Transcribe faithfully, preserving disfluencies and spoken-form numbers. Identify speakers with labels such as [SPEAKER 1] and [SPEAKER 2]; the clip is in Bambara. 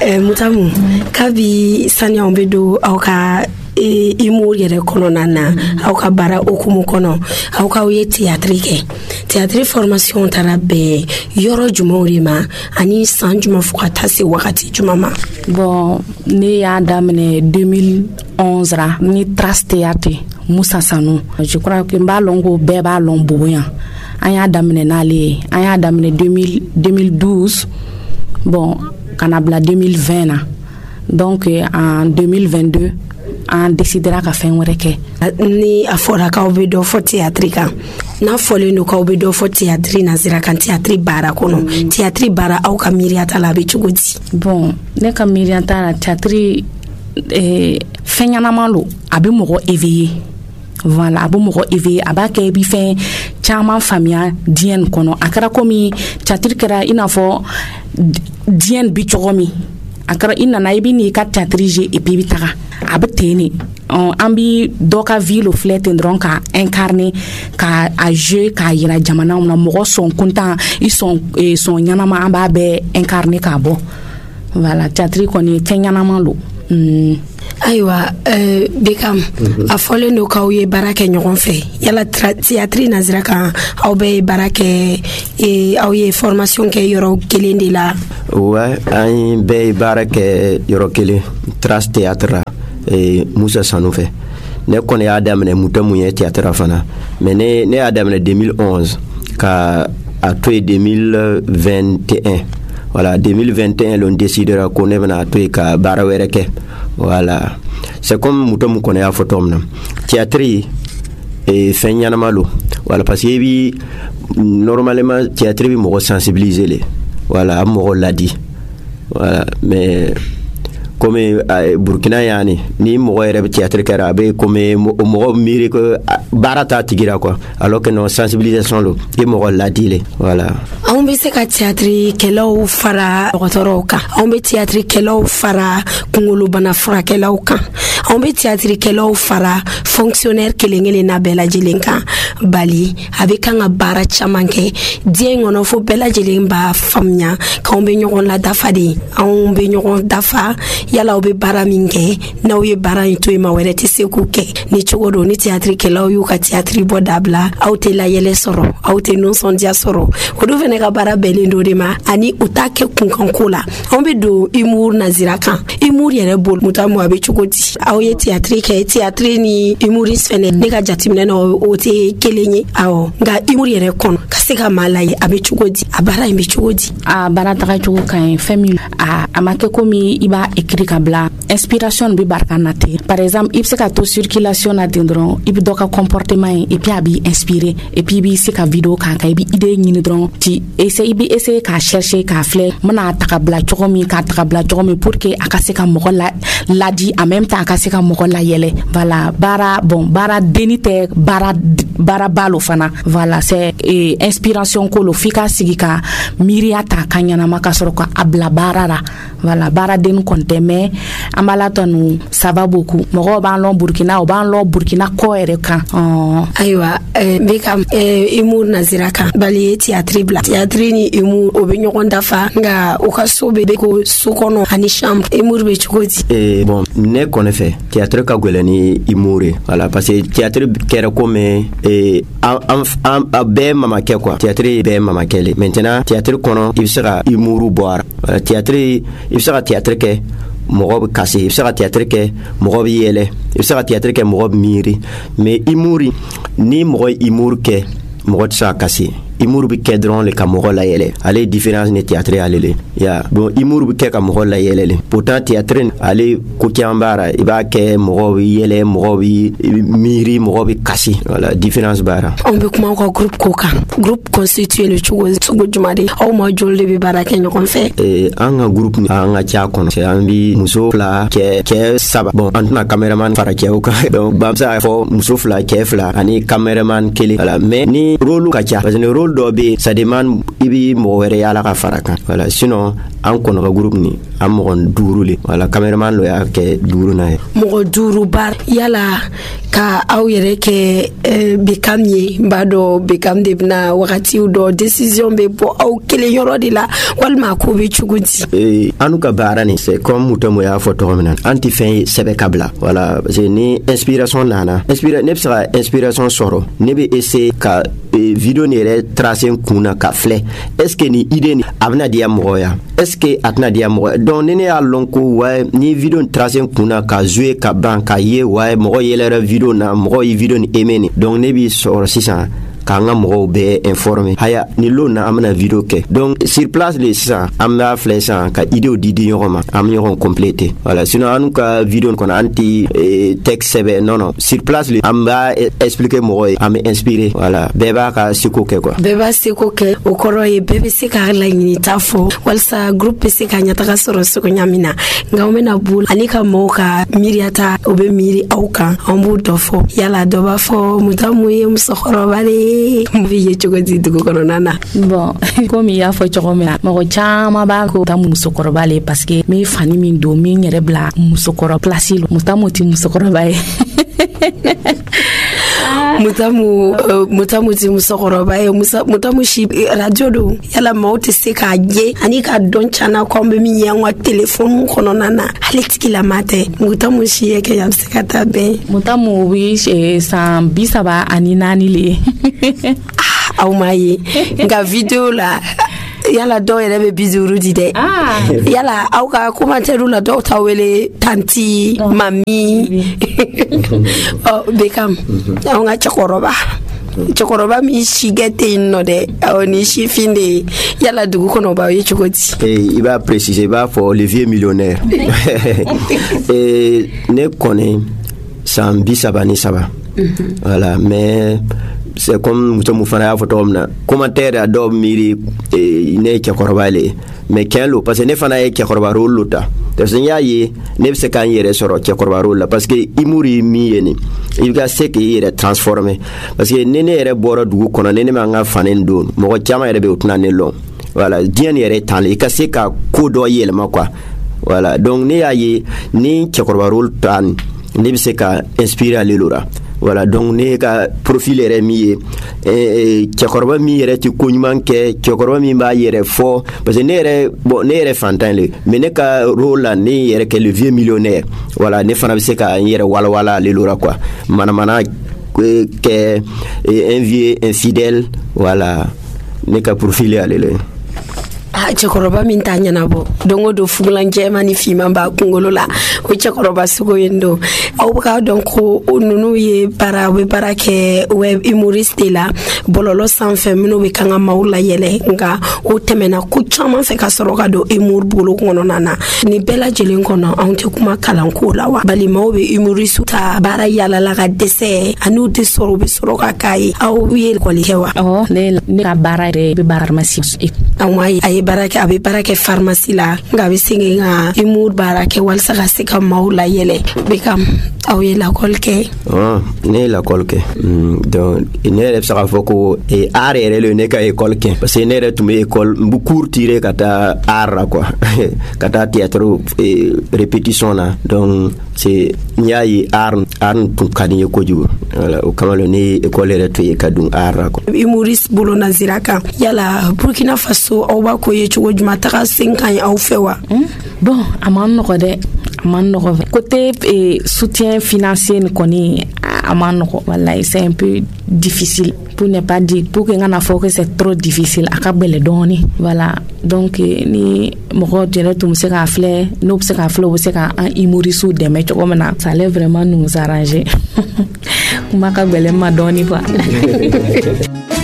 [SPEAKER 1] eh, Mutamu kabi sanya ombedo auka e imu yere kono nana auka bara okumu kono auka uye théâtre ke théâtre formation tarabe yoro jumorima ani san juma fukata se wakati juma ma.
[SPEAKER 2] Bon ne ya damene deux mille onze ra ni Trace Théâtre Moussa Sanou. Je crois que mbalongo beba lomboyan aya damene nale aya damene deux mille douze. Bon kanabla deux mille vingt na. Donc en deux mille vingt-deux on décidera ka fen wéré ke
[SPEAKER 1] ni afora ka obedo fo théâtre kan na fole no ka obedo fo théâtre na zira kan théâtre bara kono théâtre bara au ka miriata la be chugudi.
[SPEAKER 2] Bon ne ka miriata la théâtre eh fenyana malo abi mogo éveillé. Voilà abo mogo éveillé aba ke bi fen chama famia dien kono akara komi théâtre kera ina fo dien bi chogomi akara ina na ibi ni ka théâtre et puis bitaka abteni on bi doka ville flète ndron ka incarner ka a jeu ka yira jamana na mogo son content ils sont et son yanama amba be incarner ka bo. Voilà théâtre koni tenyanama lo. Mm.
[SPEAKER 1] Aywa euh Bekam mm-hmm. a fole no kawye barake nyogon fe yala théâtre nazira kan aw be barake e awye formation ke yoro kelende la.
[SPEAKER 3] Ouais ay be barake yoro kele Trace Théâtre et Moussa Sanou fait ne connais Adam ne mutamu ye théâtre fana mais ne ne Adam ne deux mille onze ka à toi deux mille vingt et un. Voilà deux mille vingt et un l'on décidera qu'on est venu à toi ka barawereke. Voilà c'est comme mutamu connais a photo na théâtre et fenyana malo. Voilà parce que bi normalement théâtre bi mo sensibiliser les voilà mo l'a dit. Voilà mais comme uh, Burkina yani ni mo rebe théâtre karabe comme mo miri que barata tigira quoi alors que non sensibilisation lo et mo la dile voilà
[SPEAKER 1] on be se ka théâtre kelo fara rotoroka on be théâtre kelo fara kungolo bana fra kelo kan on be théâtre kelo fara fonctionnaire kelengele na bela jelenka bali avec un bara chamanke dien on fo bela jelemba famnya ka on be nyon la dafadi on be nyon dafa yala obe bara minge na oye bara into ma were ti se ku ke ni chogodo ni théâtre ke la yu ka théâtre bodabla auté la yele soro auté non son dia soro odo vene ka bara belendo de ma ani utake kunkankula ombe do imur nazira kan imur yere bol mutamu abe chogodi aoye théâtre ke théâtre ni imuris fene ne ka jatimne no ote kelenye awo nga imur yere kon kaseka malaye abe chogodi abara imbe chogodi
[SPEAKER 2] a bara ta chogo kan famille a amake komi iba ekri kabla inspiration bi barkanate par exemple il se ka to circulation na dindron il doka comportement et puis abi inspiré et puis bi se ka vidéo ka ka bi idée ni dron ti essayer bi essayer ka chercher ka flé mana takabla chokomi ka takabla chokomi pour que akase ka mo la la di en même temps akase ka mo la yele voilà bara bon bara denité bara bara balo fana voilà c'est eh, inspiration ko lo fika sigika miriata kanyana makasoro ka abla barara voilà bara den konte mais ambalatonu ça va beaucoup mogo ban lo Burkina o ban lo Burkina ko ere kan oh.
[SPEAKER 1] Aywa eh, Bekam eh, imur nazira kan bali théâtre bla théâtre ni imur obe nyokon dafa nga okasobe ko sukono ani chambre imur be chukoti
[SPEAKER 3] eh bon ne connaît fait théâtre ka golani imure voilà parce que théâtre kera comme eh am am be mama ke quoi théâtre be mama kele maintenant théâtre kono il sera imuru boire théâtre il sera théâtre ke mogob kasi il sera théâtre ke mogob yele il sera théâtre ke mogob miri mais imuri ni mogob imur ke mogob sa kasi imur bi kedron le kamoro la yele ale différence ne théâtre alele ya bon imur bi ke kamoro la yele pourtant théâtre ale ko kiambara iba ke mogob yele mogob miri mogob kasi voilà différence bara
[SPEAKER 1] on be kuma ko groupe koka groupe constitué le chugo chugo jumade o mo jolde bi bara ke nyokon fe
[SPEAKER 3] eh anga groupe anga cha kono c'est ambi muso fla ke ke saba bon antuna cameraman fara ke o ka donc bamsa fo muso fla ke fla ani cameraman kele voilà mais ni rôle ka cha parce que rôle rôle dɔ be ça demande i bi mɔgɔ wɛrɛ yala ka fara kan voilà sinon an kɔnɔ ka groupe ni an mɔgɔ duuru le voilà cameraman lo y'a kɛ duuru na ye
[SPEAKER 1] mɔgɔ duuru bar yala ka aw yɛrɛ kɛ eh, Bekam ye n b'a dɔn Bekam de bena wagatiw dɔ décision be bɔ aw kelen yɔrɔ de la walima ko be cogo di
[SPEAKER 3] eh, anu ka baara ni c'est comme Mutamu y'a fɔ tɔgɔ min na an ti fɛn ye sɛbɛ ka bila voilà parce que ni inspiration nana inspira ne bɛ se ka inspiration sɔrɔ ne bɛ essayer ka eh, video ni yɛrɛ tracer kun na ka filɛ est ce que ni idée ni a bɛna diya mɔgɔ ya est ce que a tɛna diya mɔgɔ donc ni ne y'a lɔn ko ouais ni video ni tracer kun na ka jouer ka ban ka ye ouais mɔgɔ yɛlɛra video na mɔgɔ ye video ni aimé ni donc ne bi sɔrɔ sisan k'an ka mɔgɔw bɛɛ informer haya ni lo na an bɛna video kɛ donc sur place le sisan an b'a filɛ sisan ka idéw di di ɲɔgɔn ma an bɛ ɲɔgɔn compléter voilà sinon an ka video kɔnɔ an ti eh, texte sɛbɛn non non sur place le an b'a expliquer mɔgɔ ye an bɛ inspirer voilà bɛɛ b'a ka seko kɛ quoi
[SPEAKER 1] bɛɛ b'a seko kɛ o kɔrɔ ye bɛɛ bɛ se k'a laɲinita fɔ walasa groupe bɛ se ka ɲɛtaga sɔrɔ cogoya min na nka an bɛna bolo ani ka mɔgɔw ka miiriyata o bɛ miiri aw kan an b'o dɔ fɔ yala dɔ b'a fɔ Mutamu ye musokɔrɔba de mbi ye cogo di dugu kɔnɔna na
[SPEAKER 2] bon komi y'a fɔ cogo min na mɔgɔ caman b'a ko ta musokɔrɔba le parce que min fani min don min yɛrɛ bila musokɔrɔ place lo Mutamu ti musokɔrɔba ye
[SPEAKER 1] Mutamu uh, Mutamu ti musokɔrɔba ye Mutamu si radio do yala maaw tɛ se k'a ye ani k'a dɔn cana ko an bɛ min ye an ka téléphone kɔnɔna na hali tigilama tɛ Mutamu si ye kɛ a bɛ se ka taa bɛn
[SPEAKER 2] Mutamu bi san bi saba ani naani le ye
[SPEAKER 1] aw m'a ye nka video la yala dɔw yɛrɛ bɛ bi duuru di dɛ yala aw ka commentaire la dɔw ta wele tanti mami oh Bekam aw ka cɛkɔrɔba cɛkɔrɔba min si kɛ tɛ yen nɔ dɛ awɔ ni sifin de ye yala dugu kɔnɔ b'aw ye cogo di
[SPEAKER 3] eh, i b'a préciser i b'a fɔ le vieux millionnaire eh, ne kɔni san bi saba ni saba voilà mais c'est comme Mutamu fana y'a fɔ tɔgɔ min na commentaire a dɔw miiri ne ye cɛkɔrɔba le mais tiɲɛ lo parce que ne fana ye cɛkɔrɔba rôle lo ta parce que n y'a ye ne bɛ se k'an yɛrɛ sɔrɔ cɛkɔrɔba rôle la parce que humour ye min ye nin i bɛ ka se k'i yɛrɛ transformer parce que ni ne yɛrɛ bɔra dugu kɔnɔ ni ne ma n ka fani don mɔgɔ caman yɛrɛ bɛ o tɛna ne lɔn voilà diɲɛ ni yɛrɛ tan le i ka se ka ko dɔ yɛlɛma quoi voilà donc ne y'a ye ni cɛkɔrɔba rôle ta nin ne bɛ se ka inspirer ale la voilà donc ne ka profil yɛrɛ min ye eh, cɛkɔrɔba min yɛrɛ ti ko ɲuman kɛ cɛkɔrɔba min b'a yɛrɛ fɔ parce que ne yɛrɛ bon ne yɛrɛ fantan le mais ne ka rôle la ne yɛrɛ kɛ le vieux millionnaire voilà ne fana bɛ se ka n yɛrɛ walawala ale la quoi manamana kɛ un vieux infidèle voilà ne ka profil ale le
[SPEAKER 1] ah cɛkɔrɔba min t'a ɲɛnabɔ don o don fugulan jɛman ni fiman b'a kunkolo la o cɛkɔrɔba sugu yen don aw bɛ k'a dɔn ko ninnu ye baara u bɛ baara kɛ web humoriste de la bɔlɔlɔ sanfɛ minnu bɛ kan ka maaw layɛlɛ nka o tɛmɛna ko caman fɛ ka sɔrɔ ka don humour bolo kɔnɔna na nin bɛɛ lajɛlen kɔnɔ anw tɛ kuma kalanko la wa bali maaw bɛ humoriste ta baara yalala ka dɛsɛ ani u tɛ sɔrɔ u bɛ sɔrɔ ka k'a ye aw ye école kɛ wa
[SPEAKER 2] awɔ ne ne ka baara yɛrɛ bɛ baara pharmacie
[SPEAKER 1] awɔ a ye baara kɛ a bɛ baara kɛ pharmacie la nka a bɛ segin ka humour baara kɛ walasa ka se ka maaw layɛlɛ Bekam aw ye lakɔli kɛ
[SPEAKER 3] oh ne ye lakɔli kɛ donc ne yɛrɛ bɛ se k'a fɔ ko art yɛrɛ le ne ka école kɛ parce que ne yɛrɛ tun bɛ école n bɛ cours tirer ka taa art la quoi ka taa théâtre répétition na donc c'est n y'a ye art art tun ka di n ye kojugu voilà o kama ne ye école yɛrɛ to ye ka dun art la quoi
[SPEAKER 1] humoriste bolo nazira kan yala Burkina Faso aw b'a ko ye cogo jumɛn taga sen ka ɲi aw fɛ wa
[SPEAKER 2] bon a man nɔgɔ dɛ a man nɔgɔ côté eh, soutien financier ni kɔni a man nɔgɔ wallahi c'est un peu difficile pour ne pas dire pour que ngana fɔ que c'est trop difficile a ka gɛlɛn dɔɔni voilà donc ni mɔgɔ jɛrɛ tun bɛ se k'a filɛ n'o bɛ se k'a filɛ o bɛ se ka an humoriste dɛmɛ cogo min na ça allait vraiment nous arranger kuma ka gɛlɛn ma dɔɔni quoi